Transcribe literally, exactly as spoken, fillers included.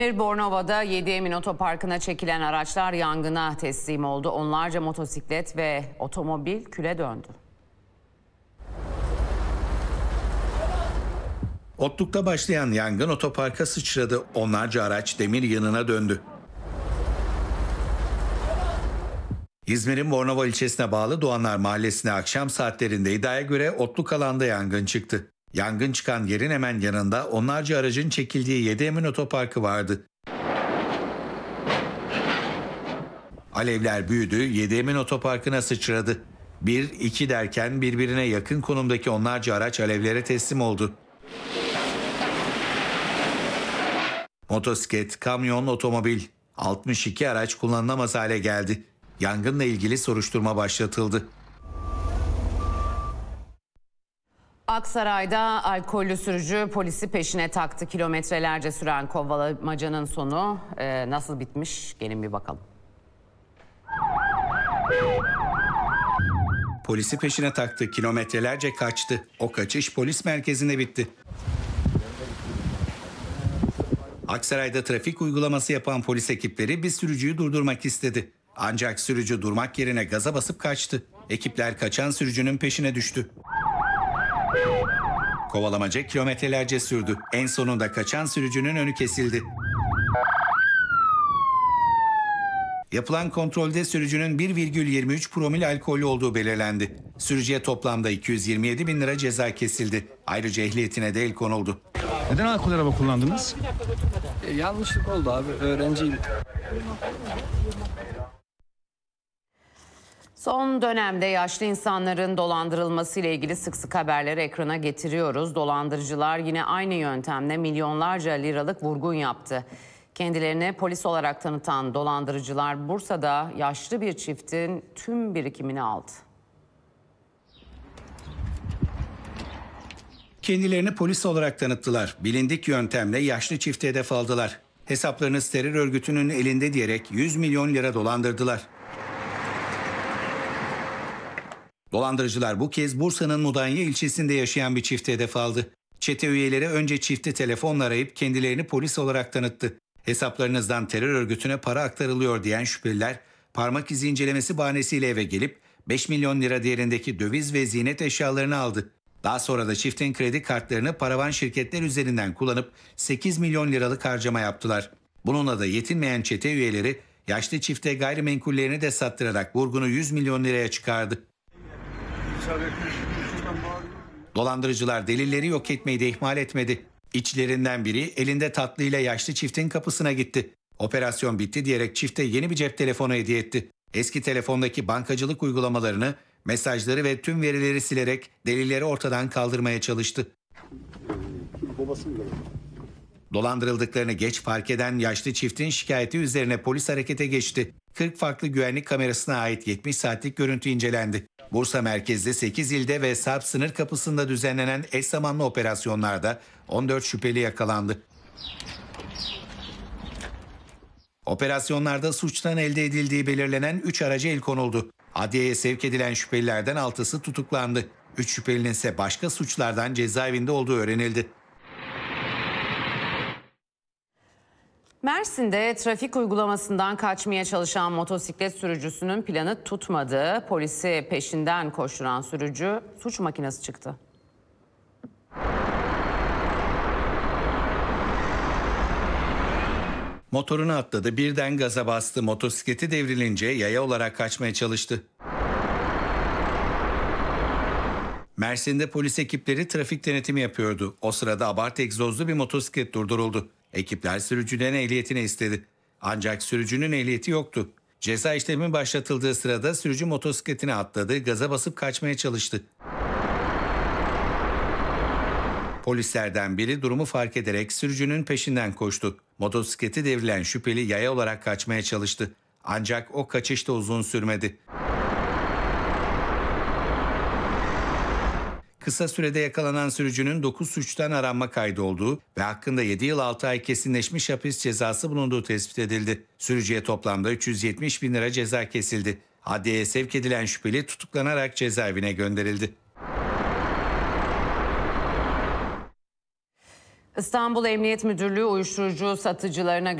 Bornova'da yedi Emin Otoparkı'na çekilen araçlar yangına teslim oldu. Onlarca motosiklet ve otomobil küle döndü. Otluk'ta başlayan yangın otoparka sıçradı. Onlarca araç demir yığınına döndü. İzmir'in Bornova ilçesine bağlı Doğanlar Mahallesi'ne akşam saatlerinde iddiaya göre Otluk alanda yangın çıktı. Yangın çıkan yerin hemen yanında onlarca aracın çekildiği yedi Emin Otoparkı vardı. Alevler büyüdü, yedi Emin Otoparkı'na sıçradı. Bir, iki derken birbirine yakın konumdaki onlarca araç alevlere teslim oldu. Motosiklet, kamyon, otomobil, altmış iki araç kullanılamaz hale geldi. Yangınla ilgili soruşturma başlatıldı. Aksaray'da alkollü sürücü polisi peşine taktı. Kilometrelerce süren kovalamacanın sonu e, nasıl bitmiş? Gelin bir bakalım. Polisi peşine taktı, kilometrelerce kaçtı. O kaçış polis merkezinde bitti. Aksaray'da trafik uygulaması yapan polis ekipleri bir sürücüyü durdurmak istedi. Ancak sürücü durmak yerine gaza basıp kaçtı. Ekipler kaçan sürücünün peşine düştü. Kovalamaca kilometrelerce sürdü. En sonunda kaçan sürücünün önü kesildi. Yapılan kontrolde sürücünün bir virgül yirmi üç promil alkollü olduğu belirlendi. Sürücüye toplamda iki yüz yirmi yedi bin lira ceza kesildi. Ayrıca ehliyetine de el konuldu. Neden alkol araba kullandınız? E, yanlışlık oldu abi. Öğrenciyim. Son dönemde yaşlı insanların dolandırılması ile ilgili sık sık haberleri ekrana getiriyoruz. Dolandırıcılar yine aynı yöntemle milyonlarca liralık vurgun yaptı. Kendilerini polis olarak tanıtan dolandırıcılar Bursa'da yaşlı bir çiftin tüm birikimini aldı. Kendilerini polis olarak tanıttılar. Bilindik yöntemle yaşlı çifte hedef aldılar. Hesaplarınız terör örgütünün elinde diyerek yüz milyon lira dolandırdılar. Dolandırıcılar bu kez Bursa'nın Mudanya ilçesinde yaşayan bir çifte hedef aldı. Çete üyeleri önce çifti telefonla arayıp kendilerini polis olarak tanıttı. Hesaplarınızdan terör örgütüne para aktarılıyor diyen şüpheliler parmak izi incelemesi bahanesiyle eve gelip beş milyon lira değerindeki döviz ve ziynet eşyalarını aldı. Daha sonra da çiftin kredi kartlarını paravan şirketler üzerinden kullanıp sekiz milyon liralık harcama yaptılar. Bununla da yetinmeyen çete üyeleri yaşlı çifte gayrimenkullerini de sattırarak vurgunu yüz milyon liraya çıkardı. Dolandırıcılar delilleri yok etmeyi de ihmal etmedi. İçlerinden biri elinde tatlıyla yaşlı çiftin kapısına gitti. Operasyon bitti diyerek çifte yeni bir cep telefonu hediye etti. Eski telefondaki bankacılık uygulamalarını, mesajları ve tüm verileri silerek delilleri ortadan kaldırmaya çalıştı. Dolandırıldıklarını geç fark eden yaşlı çiftin şikayeti üzerine polis harekete geçti. kırk farklı güvenlik kamerasına ait yetmiş saatlik görüntü incelendi. Bursa merkezli sekiz ilde ve Sarp sınır kapısında düzenlenen eş zamanlı operasyonlarda on dört şüpheli yakalandı. Operasyonlarda suçtan elde edildiği belirlenen üç araca el konuldu. Adliyeye sevk edilen şüphelilerden altısı tutuklandı. üç şüphelinin ise başka suçlardan cezaevinde olduğu öğrenildi. Mersin'de trafik uygulamasından kaçmaya çalışan motosiklet sürücüsünün planı tutmadı. Polisi peşinden koşturan sürücü suç makinesi çıktı. Motorunu atladı, birden gaza bastı. Motosikleti devrilince yaya olarak kaçmaya çalıştı. Mersin'de polis ekipleri trafik denetimi yapıyordu. O sırada abartı egzozlu bir motosiklet durduruldu. Ekipler sürücüden ehliyetini istedi. Ancak sürücünün ehliyeti yoktu. Ceza işlemi başlatıldığı sırada sürücü motosikletine atladı, gaza basıp kaçmaya çalıştı. Polislerden biri durumu fark ederek sürücünün peşinden koştu. Motosikleti devrilen şüpheli yaya olarak kaçmaya çalıştı. Ancak o kaçış da uzun sürmedi. Kısa sürede yakalanan sürücünün dokuz suçtan aranma kaydı olduğu ve hakkında yedi yıl altı ay kesinleşmiş hapis cezası bulunduğu tespit edildi. Sürücüye toplamda üç yüz yetmiş bin lira ceza kesildi. Adliyeye sevk edilen şüpheli tutuklanarak cezaevine gönderildi. İstanbul Emniyet Müdürlüğü uyuşturucu satıcılarına